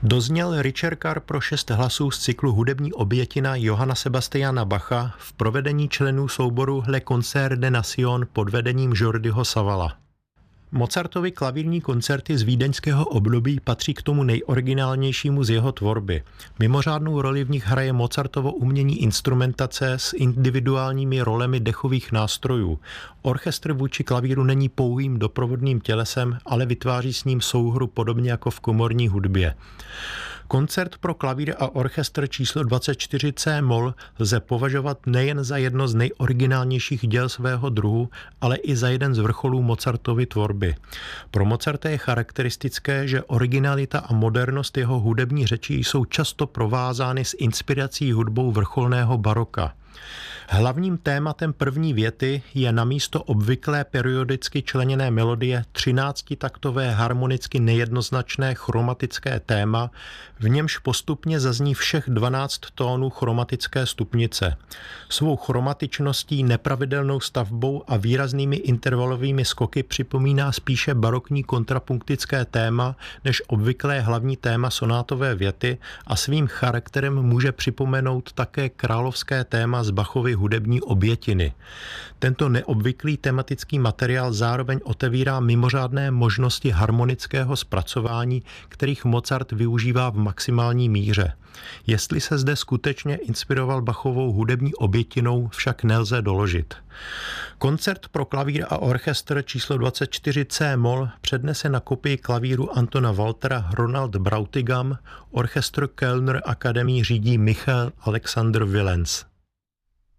Dozněl Ricercar pro 6 hlasů z cyklu Hudební obětina Johanna Sebastiana Bacha v provedení členů souboru Le Concert des Nations pod vedením Jordiho Savala. Mozartovy klavírní koncerty z vídeňského období patří k tomu nejoriginálnějšímu z jeho tvorby. Mimořádnou roli v nich hraje Mozartovo umění instrumentace s individuálními rolemi dechových nástrojů. Orchestr vůči klavíru není pouhým doprovodným tělesem, ale vytváří s ním souhru podobně jako v komorní hudbě. Koncert pro klavír a orchestr číslo 24 C-moll lze považovat nejen za jedno z nejoriginálnějších děl svého druhu, ale i za jeden z vrcholů Mozartovy tvorby. Pro Mozarta je charakteristické, že originalita a modernost jeho hudební řeči jsou často provázány s inspirací hudbou vrcholného baroka. Hlavním tématem první věty je namísto obvyklé periodicky členěné melodie 13taktové harmonicky nejednoznačné chromatické téma, v němž postupně zazní všech 12 tónů chromatické stupnice. Svou chromatičností, nepravidelnou stavbou a výraznými intervalovými skoky připomíná spíše barokní kontrapunktické téma než obvyklé hlavní téma sonátové věty a svým charakterem může připomenout také královské téma z Bachovy hudební obětiny. Tento neobvyklý tematický materiál zároveň otevírá mimořádné možnosti harmonického zpracování, kterých Mozart využívá v maximální míře. Jestli se zde skutečně inspiroval Bachovou hudební obětinou, však nelze doložit. Koncert pro klavír a orchestr číslo 24 C-moll přednese na kopii klavíru Antona Waltera Ronald Brautigam, orchestr Kölner Akademie řídí Michael Alexander Willens.